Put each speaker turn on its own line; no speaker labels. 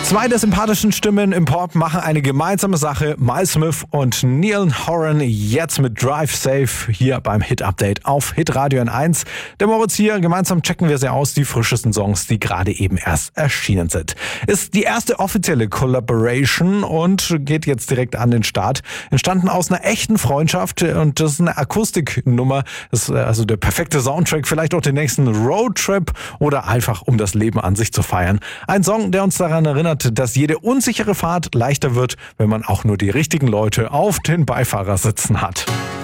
Zwei der sympathischen Stimmen im Pop machen eine gemeinsame Sache. Miles Smith und Neil Horan jetzt mit Drive Safe hier beim Hit Update auf Hitradio N1. Der Moritz hier, gemeinsam checken wir sie aus, die frischesten Songs, die gerade eben erst erschienen sind. Ist die erste offizielle Collaboration und geht jetzt direkt an den Start. Entstanden aus einer echten Freundschaft und das ist eine Akustiknummer. Das ist also der perfekte Soundtrack, vielleicht auch den nächsten Roadtrip oder einfach um das Leben an sich zu feiern. Ein Song, der uns daran erinnert, dass jede unsichere Fahrt leichter wird, wenn man auch nur die richtigen Leute auf den Beifahrersitz hat.